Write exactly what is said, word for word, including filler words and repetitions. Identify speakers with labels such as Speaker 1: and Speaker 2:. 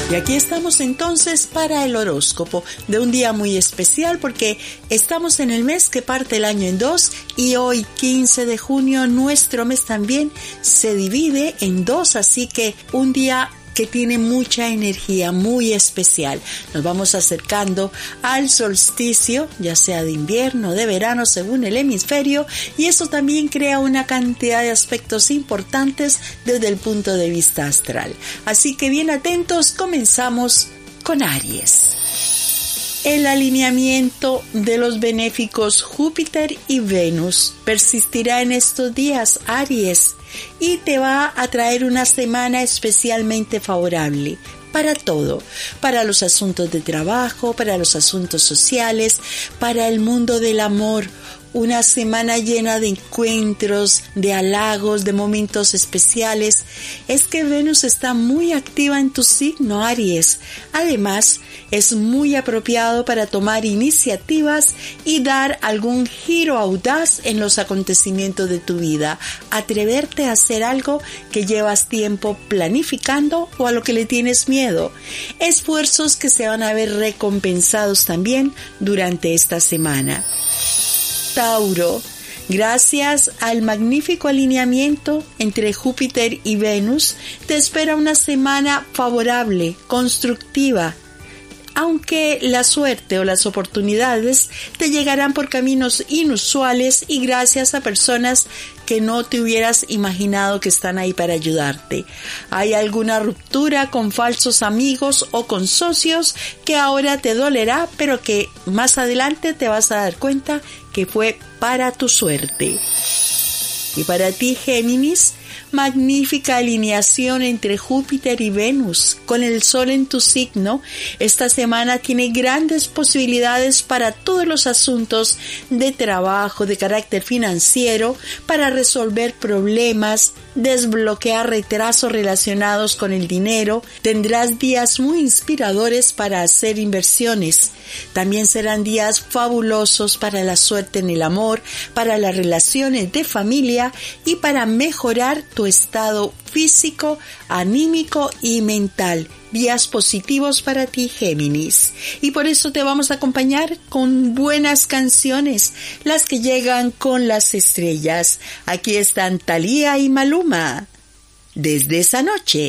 Speaker 1: Y aquí estamos entonces para el horóscopo de un día muy especial porque estamos en el mes que parte el año en dos y hoy quince de junio nuestro mes también se divide en dos, así que un día que tiene mucha energía, muy especial. Nos vamos acercando al solsticio, ya sea de invierno o de verano, según el hemisferio, y eso también crea una cantidad de aspectos importantes desde el punto de vista astral. Así que bien atentos, comenzamos con Aries. El alineamiento de los benéficos Júpiter y Venus persistirá en estos días, Aries, y te va a traer una semana especialmente favorable para todo, para los asuntos de trabajo, para los asuntos sociales, para el mundo del amor. Una semana llena de encuentros, de halagos, de momentos especiales. Es que Venus está muy activa en tu signo, Aries. Además, es muy apropiado para tomar iniciativas y dar algún giro audaz en los acontecimientos de tu vida. Atreverte a hacer algo que llevas tiempo planificando o a lo que le tienes miedo. Esfuerzos que se van a ver recompensados también durante esta semana. Tauro, gracias al magnífico alineamiento entre Júpiter y Venus, te espera una semana favorable, constructiva, aunque la suerte o las oportunidades te llegarán por caminos inusuales y gracias a personas que no te hubieras imaginado que están ahí para ayudarte. Hay alguna ruptura con falsos amigos o con socios que ahora te dolerá, pero que más adelante te vas a dar cuenta que fue para tu suerte. Y para ti, Géminis, magnífica alineación entre Júpiter y Venus. Con el Sol en tu signo, esta semana tiene grandes posibilidades para todos los asuntos de trabajo, de carácter financiero, para resolver problemas, desbloquear retrasos relacionados con el dinero. Tendrás días muy inspiradores para hacer inversiones. También serán días fabulosos para la suerte en el amor, para las relaciones de familia y para mejorar tu estado físico, anímico y mental. Días positivos para ti, Géminis. Y por eso te vamos a acompañar con buenas canciones, las que llegan con las estrellas. Aquí están Thalía y Maluma. Desde esa noche.